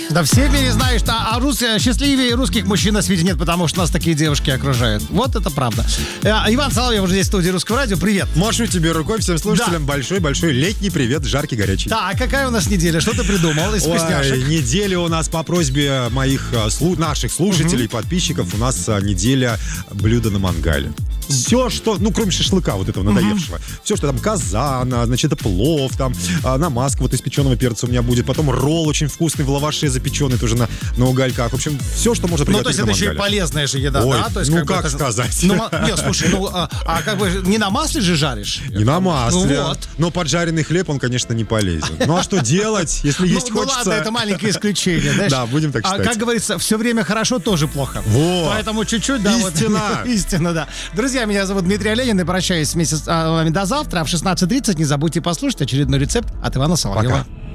Да все в мире знают, что счастливее русских мужчин на свете нет, потому что нас такие девушки окружают. Вот это правда. Иван Соловьев уже здесь в студии Русского радио. Привет. Машу тебе рукой, всем слушателям большой-большой летний привет, жаркий, горячий. Да, а какая у нас неделя? Что ты придумал из вкусняшек? Неделя у нас по просьбе наших слушателей, подписчиков, у нас неделя блюда на мангале. Все, что, кроме шашлыка вот этого надоевшего. Все, что там казан, значит, это плов, там намазка вот из печеного перца у меня будет. Потом ролл очень вкусный в лаваше запеченный тоже на угальках. В общем, все, что можно приготовить на мангале. То есть это еще и полезная же еда, ой, да? То есть, как сказать? Нет, слушай, как бы не на масле же жаришь? Не на масле. Вот. Но поджаренный хлеб, он, конечно, не полезен. Ну а что делать, если есть хочется? Ладно, это маленькое исключение, знаешь? Да, будем так считать. Как говорится, все время хорошо, тоже плохо. Вот. Поэтому чуть-чуть, да. Истина. Истина, да. Друзья, меня зовут Дмитрий Оленин, и прощаюсь вместе с вами до завтра. А в 16:30 не забудьте послушать очередной рецепт от Ивана Соловьева. Пока.